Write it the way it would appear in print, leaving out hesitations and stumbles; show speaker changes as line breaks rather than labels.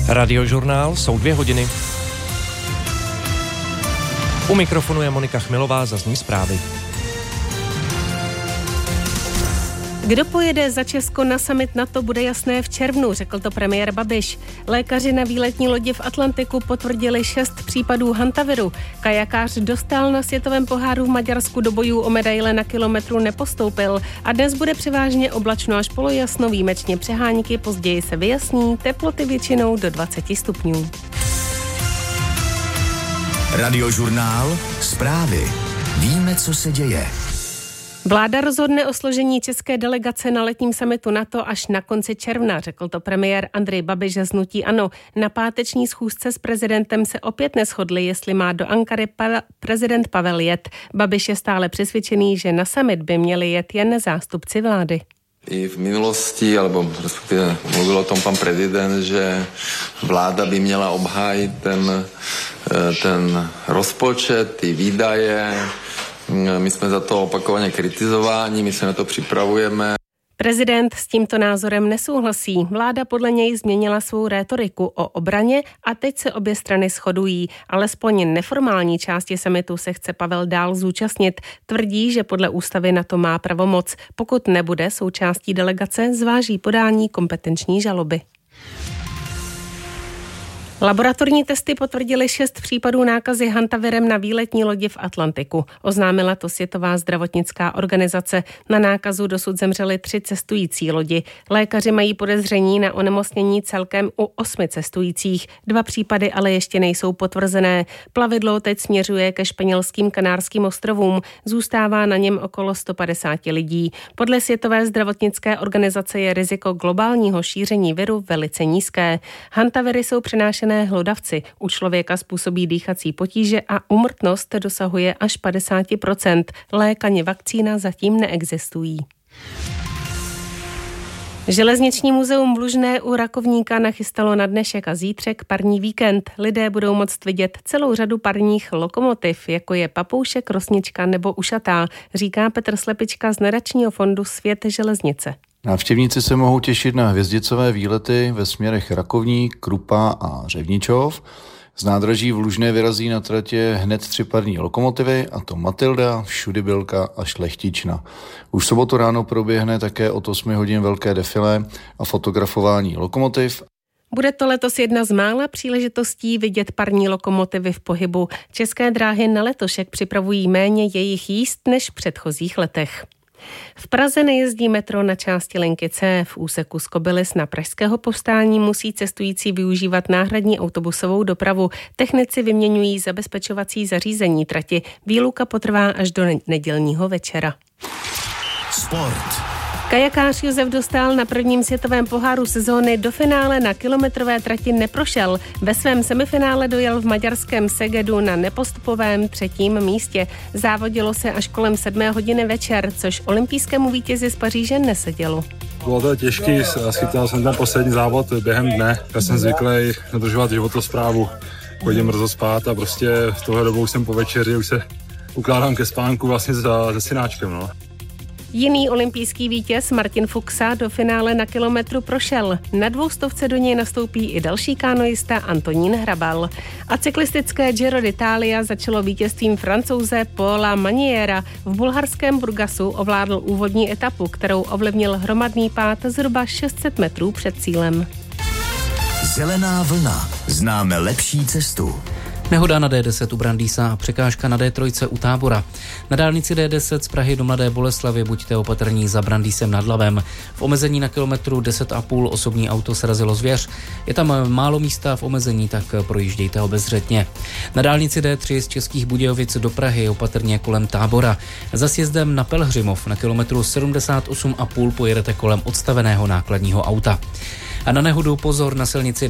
Radiožurnál, jsou 2 hodiny. U mikrofonu je Monika Chmilová, zazní zprávy.
Kdo pojede za Česko na summit NATO, bude jasné v červnu, řekl to premiér Babiš. Lékaři na výletní lodi v Atlantiku potvrdili 6 případů hantaviru. Kajakář dostal na světovém poháru v Maďarsku do bojů o medaile na kilometru nepostoupil a dnes bude převážně oblačno až polojasno, výjimečně přehánky, později se vyjasní, teploty většinou do 20 stupňů.
Radiožurnál, zprávy. Víme, co se děje.
Vláda rozhodne o složení české delegace na letním summitu NATO až na konci června, řekl to premiér Andrej Babiš z hnutí ANO. Na páteční schůzce s prezidentem se opět neshodli, jestli má do Ankary prezident Pavel jet. Babiš je stále přesvědčený, že na summit by měli jet jen zástupci vlády.
I v minulosti, alebo respektive mluvil o tom pan prezident, že vláda by měla obhájit ten rozpočet, ty výdaje. My jsme za to opakovaně kritizováni, my se na to připravujeme.
Prezident s tímto názorem nesouhlasí. Vláda podle něj změnila svou rétoriku o obraně a teď se obě strany shodují. Alespoň neformální části summitu se chce Pavel dál zúčastnit. Tvrdí, že podle ústavy na to má pravomoc. Pokud nebude součástí delegace, zváží podání kompetenční žaloby. Laboratorní testy potvrdily 6 případů nákazy hantavirem na výletní lodi v Atlantiku. Oznámila to Světová zdravotnická organizace. Na nákazu dosud zemřeli 3 cestující lodi. Lékaři mají podezření na onemocnění celkem u 8 cestujících. 2 případy ale ještě nejsou potvrzené. Plavidlo teď směřuje ke španělským Kanárským ostrovům. Zůstává na něm okolo 150 lidí. Podle Světové zdravotnické organizace je riziko globálního šíření viru velice nízké. Hantaviry jsou přenášené hlodavci. U člověka způsobí dýchací potíže a úmrtnost dosahuje až 50%. Lék ani vakcína zatím neexistují. Železniční muzeum v Lužné u Rakovníka nachystalo na dnešek a zítřek parní víkend. Lidé budou moct vidět celou řadu parních lokomotiv, jako je Papoušek, Rosnička nebo Ušatá, říká Petr Slepička z nadačního fondu Svět železnice.
Návštěvníci se mohou těšit na hvězdicové výlety ve směrech Rakovník, Krupa a Řevničov. Z nádraží v Lužné vyrazí na tratě hned 3 parní lokomotivy, a to Matilda, Všudybylka a Šlechtična. Už v sobotu ráno proběhne také od 8 hodin velké defilé a fotografování lokomotiv.
Bude to letos jedna z mála příležitostí vidět parní lokomotivy v pohybu. České dráhy na letošek připravují méně jejich jízd než v předchozích letech. V Praze nejezdí metro na části linky C. V úseku z Kobylis na Pražského povstání musí cestující využívat náhradní autobusovou dopravu. Technici vyměňují zabezpečovací zařízení trati. Výluka potrvá až do nedělního večera.
Sport.
Kajakář Josef Dostál na prvním světovém poháru sezóny do finále na kilometrové trati neprošel. Ve svém semifinále dojel v maďarském Segedu na nepostupovém 3. místě. Závodilo se až kolem 7 hodiny večer, což olympijskému vítězi z Paříže nesedělo.
Bylo to těžký, schytal jsem ten poslední závod během dne. Já jsem zvyklý dodržovat životosprávu, chodím brzo spát a prostě v tohle dobou jsem po večeři už se ukládám ke spánku vlastně se synáčkem. No.
Jiný olympijský vítěz Martin Fuxa do finále na kilometru prošel. Na 200 do něj nastoupí i další kanoista Antonín Hrabal. A cyklistické Giro d'Italia začalo vítězstvím Francouze Paula Maniera. V bulharském Burgasu ovládl úvodní etapu, kterou ovlivnil hromadný pád zhruba 600 metrů před cílem.
Zelená vlna. Známe lepší cestu.
Nehoda na D10 u Brandýsa a překážka na D3 u Tábora. Na dálnici D10 z Prahy do Mladé Boleslavi buďte opatrní za Brandýsem nad Labem. V omezení na kilometru 10,5 osobní auto srazilo zvěř. Je tam málo místa v omezení, tak projíždějte obezřetně. Na dálnici D3 z Českých Budějovic do Prahy opatrně kolem Tábora. Za sjezdem na Pelhřimov na kilometru 78,5 pojedete kolem odstaveného nákladního auta. A na nehodu pozor na silnici